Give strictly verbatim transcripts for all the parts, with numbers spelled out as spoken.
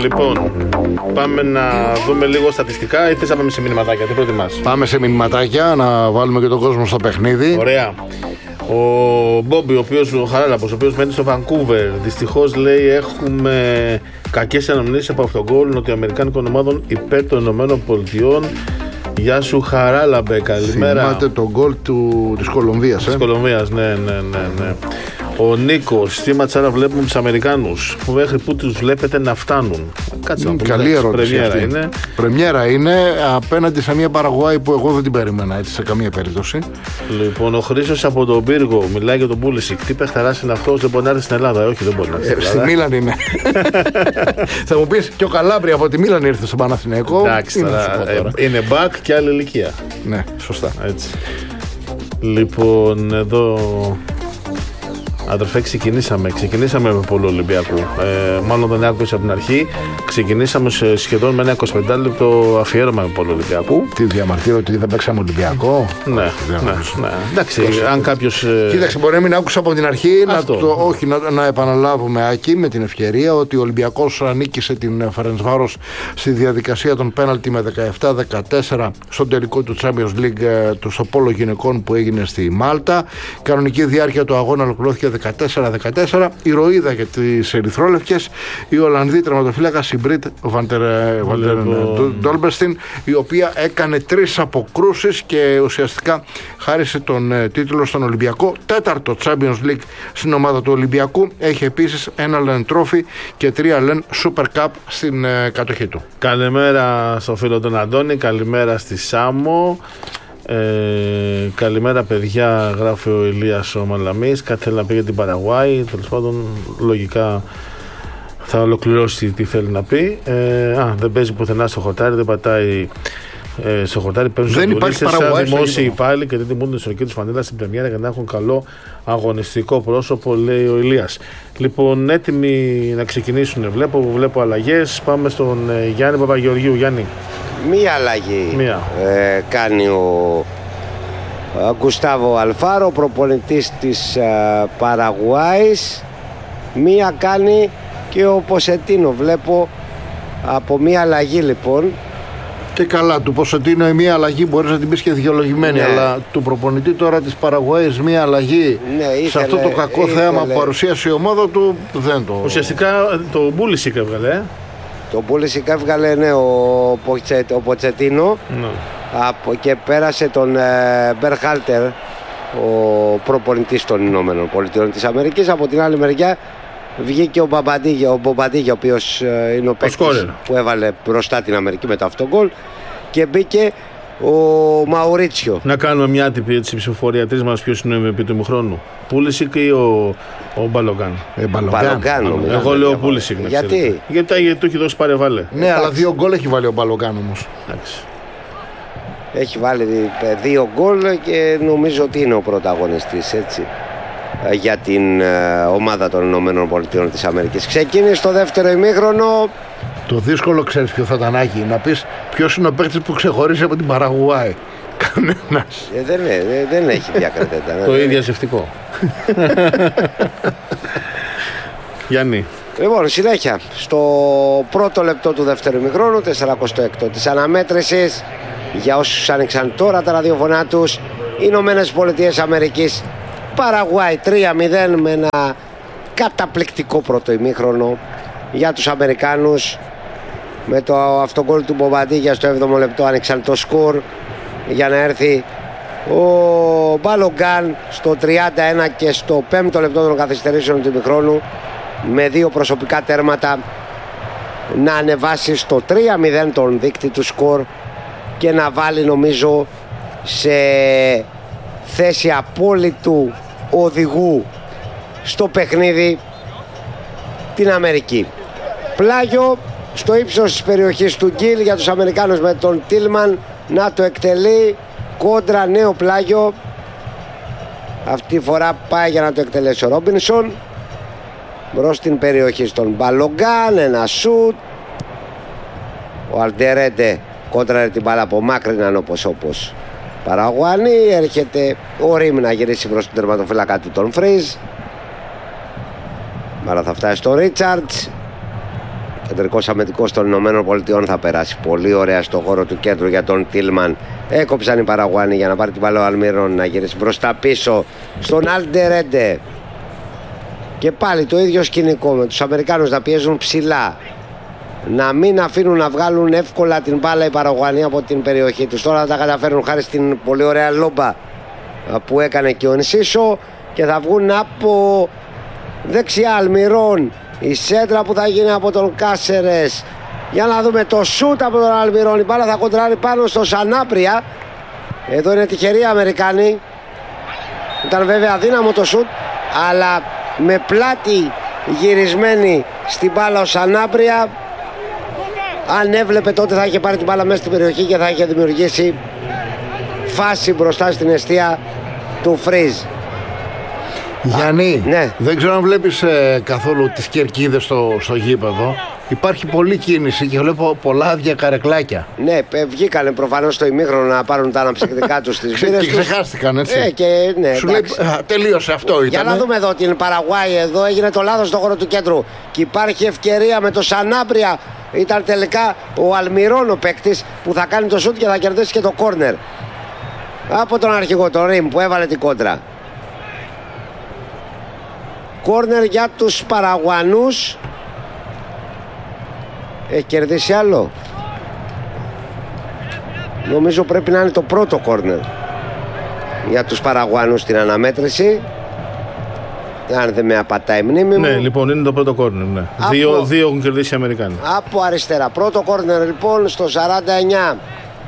Λοιπόν, πάμε να δούμε λίγο στατιστικά ή θες να πάμε σε μηνυματάκια? Τι προτιμάς? Πάμε σε μηνυματάκια, να βάλουμε και τον κόσμο στο παιχνίδι. Ωραία. Ο Μπόμπι, ο οποίος, ο Χαράλαμπος, ο οποίος μένει στο Βανκούβερ, δυστυχώς λέει έχουμε κακές αναμνήσεις από αυτόν τον γκολ νοτιοαμερικάνικων ομάδων υπέρ των Ηνωμένων Πολιτειών. Γεια σου Χαράλαμπε, καλημέρα. Θυμάται τον γκολ του, της Κολομβίας, Της ε? Κολομβίας, ναι, ναι, ναι, ναι. Ο Νίκος, τι ματσάρα βλέπουμε τους Αμερικάνους, που μέχρι που τους βλέπετε να φτάνουν? Κάτσε να πούμε. Καλή ερώτηση. Πρεμιέρα αυτή. είναι. Πρεμιέρα είναι απέναντι σε μια Παραγουάη που εγώ δεν την περίμενα έτσι σε καμία περίπτωση. Λοιπόν, ο Χρήστος από τον Πύργο μιλάει για τον Πούλησικ. Τι παιχταράς είναι αυτός, δεν μπορεί να έρθει στην Ελλάδα? Όχι, δεν μπορεί να έρθει. Ε, στη Μίλαν είναι. Θα μου πεις και ο Καλάμπρια από τη Μίλαν ήρθε στον Παναθηναϊκό. Εντάξει, τώρα, ε, είναι back και άλλη ηλικία. Ναι, σωστά. Έτσι. Λοιπόν, εδώ. Αδερφέ, ξεκινήσαμε. Ξεκινήσαμε με πολλού Ολυμπιακού. Ε, μάλλον δεν άκουσα από την αρχή. Ξεκινήσαμε σε σχεδόν με ένα εικοσιπέντε λεπτό αφιέρωμα με πολλού Ολυμπιακού. Τι διαμαρτύρω ότι δεν παίξαμε Ολυμπιακό? Ναι, ναι, ναι. Εντάξει, αν κάποιος. Κοίταξε, μπορεί να μην άκουσα από την αρχή. Να το, όχι, να, να επαναλάβουμε Άκη με την ευκαιρία ότι ο Ολυμπιακός ανήκησε την Φερεντσβάρος στη διαδικασία των πέναλτι με δεκαεπτά δεκατέσσερα στον τελικό του Champions League του στο πόλο γυναικών που έγινε στη Μάλτα. Κανονική διάρκεια του αγώνα ολοκληρώθηκε δεκατέσσερα δεκατέσσερα. Ηρωίδα για τις ερυθρόλευκες, η Ολλανδή τερματοφύλακας η Μπριτ Βαντερ Ντόλμπερστιν, η οποία έκανε τρεις αποκρούσεις και ουσιαστικά χάρισε τον ε, τίτλο στον Ολυμπιακό. Τέταρτο Champions League στην ομάδα του Ολυμπιακού. Έχει επίσης ένα Λεν Trophy και τρία Λεν Super Cup στην ε, κατοχή του. Καλημέρα στο φίλο τον Αντώνη, καλημέρα στη Σάμο. Ε, καλημέρα παιδιά, γράφει ο Ηλίας ο Μαλαμής. Κάτι θέλει να πει για την Παραγουάη. Τέλος πάντων, λογικά θα ολοκληρώσει τι θέλει να πει. Ε, α, δεν παίζει πουθενά στο χορτάρι, δεν πατάει ε, στο χορτάρι. Παίζουν δεν υπάρχει Παραγουάη. Δημόσιοι υπάλληλοι και δεν τιμούν την ιστορική του φανέλα στην πρεμιέρα για να έχουν καλό αγωνιστικό πρόσωπο, λέει ο Ηλίας. Λοιπόν, έτοιμοι να ξεκινήσουν. Βλέπω, βλέπω αλλαγές. Πάμε στον ε, Γιάννη Παπαγεωργίου. Γιάννη. Μία αλλαγή Μία. Ε, κάνει ο ε, Γκουστάβο Αλφάρο, προπονητής της ε, Παραγουάης. Μία κάνει και ο Ποσετίνο. Βλέπω από μία αλλαγή λοιπόν. Και καλά, του Ποσετίνο η μία αλλαγή μπορείς να την πεις και δικαιολογημένη, ναι. Αλλά του προπονητή τώρα της Παραγουάης μία αλλαγή, ναι, ήθελε, σε αυτό το κακό ήθελε. θέαμα που παρουσίασε η ομάδα του δεν το. Ουσιαστικά το Πούλησικ έβγαλε. Το Πούλησικ έβγαλε, ναι, ο, Ποτσετ, ο Ποτσετίνο, ναι. Από, και πέρασε τον ε, Μπερχάλτερ, ο προπονητής των Ηνωμένων Πολιτειών της Αμερικής. Από την άλλη μεριά βγήκε ο Μπομπαντίγια, ο, Μπομπαντίγια, ο οποίος ε, είναι ο παίκτης που έβαλε μπροστά την Αμερική μετά αυτό το γκολ, και μπήκε ο Μαουρίτσιο. Να κάνουμε μια άτυπη ψηφοφορία. Τρεις μας ποιος είναι ο εμ βι πι του ημιχρόνου, Πούλησικ ή ο, ο Μπαλογκάν? Ε, Μπαλογκάν. Εγώ λέω Πούλησικ. Γιατί? Γιατί του έχει δώσει παρεβάλε. Ναι, εντάξει. Αλλά δύο γκολ έχει βάλει ο Μπαλογκάν όμως. Εντάξει. Έχει βάλει δύο γκολ και νομίζω ότι είναι ο πρωταγωνιστής, έτσι, για την ομάδα των Ηνωμένων Πολιτειών της Αμερικής. Ξεκίνησε το δεύτερο ημίχρονο. Το δύσκολο, ξέρεις ποιο θα ήταν, Άκη, να πεις ποιος είναι ο παίκτης που ξεχωρίζει από την Παραγουάη. Κανένας. Ε, δεν, ε, δεν έχει διακρατέτα. Το ίδιο διαζευτικό. Γιάννη. Λοιπόν, συνέχεια. Στο πρώτο λεπτό του δεύτερου ημιχρόνου, σαράντα έξι της αναμέτρησης, για όσους άνοιξαν τώρα τα ραδιοφωνά τους, οι Ηνωμένες Πολιτείες Αμερικής Παραγουάη τρία μηδέν, με ένα καταπληκτικό πρώτο ημίχρονο για τους Αμερικάνους. Με το αυτογκόλ του Μπομπαντίγια στο έβδομο λεπτό άνοιξαν το σκορ για να έρθει ο Μπαλογκάν στο τριάντα ένα και στο πέμπτο λεπτό των καθυστερήσεων του ημιχρόνου, με δύο προσωπικά τέρματα, να ανεβάσει στο τρία μηδέν τον δείκτη του σκορ και να βάλει, νομίζω, σε θέση απόλυτου οδηγού στο παιχνίδι την Αμερική. Πλάγιο στο ύψος της περιοχής του Γκίλ για τους Αμερικάνους, με τον Τίλμαν να το εκτελεί κόντρα, νέο πλάγιο. Αυτή τη φορά πάει για να το εκτελέσει ο Ρόμπινσον μπρος στην περιοχή στον Μπαλογκάν. Ένα σουτ, ο Αλντερέντε κόντρα την μπάλα από μάκρυναν όπως όπως Παραγουανή. Έρχεται ο Ριμ να γυρίσει προς την τερματοφύλακα του τον Φρίζ. Άρα θα φτάσει στο Ρίτσαρτς κεντρικός αμυντικός των Ηνωμένων Πολιτειών θα περάσει πολύ ωραία στο χώρο του κέντρου για τον Τίλμαν. Έκοψαν οι Παραγουάνοι για να πάρει την μπάλα ο Αλμυρών, να γυρίσει μπροστά πίσω στον Αλντερέντε. Και πάλι το ίδιο σκηνικό με τους Αμερικάνους να πιέζουν ψηλά, να μην αφήνουν να βγάλουν εύκολα την μπάλα οι Παραγουάνοι από την περιοχή τους. Τώρα θα τα καταφέρουν χάρη στην πολύ ωραία λόμπα που έκανε και ο Ενσίσο και θα βγουν από δεξιά Αλμυρών. Η σέντρα που θα γίνει από τον Κάσερες. Για να δούμε το σούτ από τον Αλμυρών. Η μπάλα θα κοντράρει πάνω στο Σανάπρια. Εδώ είναι τυχεροί οι Αμερικάνοι. Ήταν βέβαια αδύναμο το σούτ, αλλά με πλάτη γυρισμένη στην μπάλα ο Σανάπρια, αν έβλεπε τότε θα είχε πάρει την μπάλα μέσα στην περιοχή και θα είχε δημιουργήσει φάση μπροστά στην εστία του Φρίζ. Γιάννη, ναι. δεν ξέρω αν βλέπεις ε, καθόλου τις κερκίδες στο, στο γήπεδο. Υπάρχει πολλή κίνηση και βλέπω πολλά άδεια καρεκλάκια. Ναι, βγήκανε προφανώς στο ημίχρονο να πάρουν τα αναψυκτικά τους στις βίδες τους. Και ξεχάστηκαν, έτσι. Ε, και, ναι, Σου λέει, α, τελείωσε αυτό ήταν. Για να δούμε εδώ την Παραγουάη. Εδώ έγινε το λάθος στο χώρο του κέντρου. Και υπάρχει ευκαιρία με το Σανάπρια. Ήταν τελικά ο Αλμυρών ο παίκτης που θα κάνει το σούτ και θα κερδίσει και το κόρνερ από τον αρχηγό, τον Ριμ, που έβαλε την κόντρα. Κόρνερ για τους Παραγουανούς. Έχει κερδίσει άλλο. Νομίζω πρέπει να είναι το πρώτο κόρνερ για τους Παραγουανούς στην αναμέτρηση, αν δεν με απατάει η μνήμη μου. Ναι, λοιπόν, είναι το πρώτο κόρνερ, ναι. Από... Δύο, δύο έχουν κερδίσει οι Αμερικάνοι. Από αριστερά. Πρώτο κόρνερ λοιπόν στο σαράντα εννιά.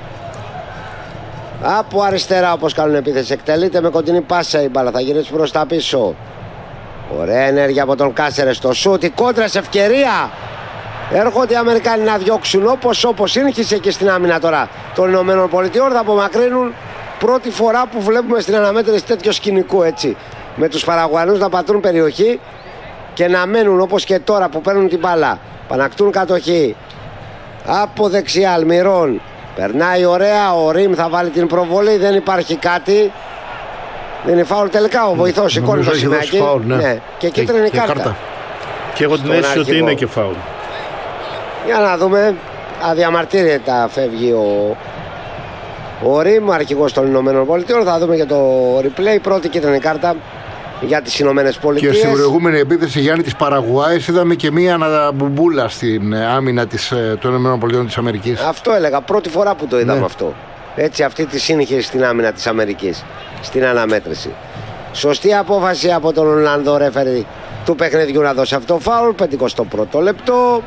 Από αριστερά, όπως κάνουν επίθεση. Εκτελείται με κοντινή πάσα η μπάλα. Θα γυρίσει προς τα πίσω. Ωραία ενέργεια από τον Κάσερες στο σούτ. Η κόντρα σε ευκαιρία. Έρχονται οι Αμερικάνοι να διώξουν όπως όπως ήρχισε και στην άμυνα τώρα των Ηνωμένων Πολιτειών. Θα απομακρύνουν. Πρώτη φορά που βλέπουμε στην αναμέτρηση τέτοιο σκηνικό, έτσι. Με τους Παραγουανούς να πατρούν περιοχή και να μένουν όπως και τώρα που παίρνουν την μπάλα. Πανακτούν κατοχή. Από δεξιά Αλμυρών. Περνάει ωραία. Ο Ριμ θα βάλει την προβολή. Δεν υπάρχει κάτι. Δεν είναι φάουλ τελικά. Ο βοηθός σηκώνει το σημαίακι. Ναι. Ναι. Και κίτρινη κάρτα. κάρτα. Και έχω την αίσθηση ότι είναι και φάουλ. Για να δούμε. Αδιαμαρτύρητα φεύγει ο, ο Ριμ, αρχηγός των Ηνωμένων Πολιτειών. Θα δούμε και το replay. Πρώτη κίτρινη κάρτα για τις Ηνωμένες Πολιτείες. Και στην προηγούμενη επίθεση, Γιάννη, της Παραγουάης είδαμε και μία αναμπουμπούλα στην άμυνα της, των Ηνωμένων Πολιτειών της Αμερικής. Αυτό έλεγα. Πρώτη φορά που το είδαμε, ναι. Αυτό. Έτσι, αυτή τη σύγχυση στην άμυνα της Αμερικής στην αναμέτρηση. Σωστή απόφαση από τον Ολλανδό ρέφερι του παιχνιδιού να δώσει αυτό φάουλ. πενηκοστό πρώτο λεπτό.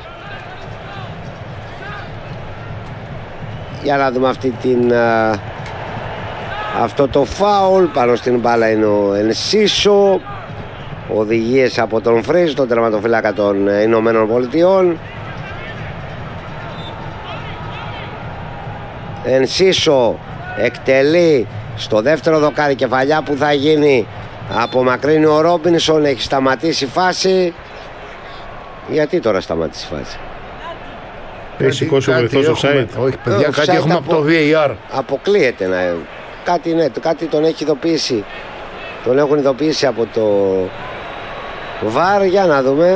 Για να δούμε αυτή την, α, αυτό το φάουλ. Πάνω στην μπάλα είναι ο Ενσίσο. Οδηγίες από τον Φρίζ, τον τερματοφύλακα των Ηνωμένων Πολιτειών. Ενσίσο εκτελεί στο δεύτερο δοκάρι, κεφαλιά που θα γίνει. Απομακρύνει ο Ρόμπινσον. Έχει σταματήσει φάση. Γιατί τώρα σταματήσει φάση? Έχει σηκώσει ο βοηθός offside. Όχι παιδιά, offside κάτι έχουμε απο... από το βι έι αρ. Αποκλείεται να... Κάτι, ναι, κάτι τον έχει ειδοποιήσει. Τον έχουν ειδοποιήσει από το βαρ. Για να δούμε.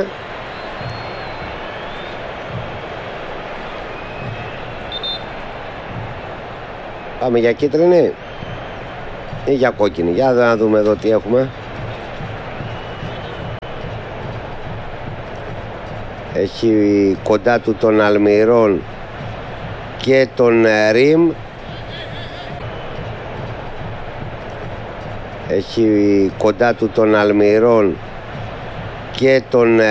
Πάμε για κίτρινη ή για κόκκινη? Για να δούμε εδώ τι έχουμε. Έχει κοντά του τον Αλμυρών και τον Ριμ. Έχει κοντά του τον Αλμυρών και τον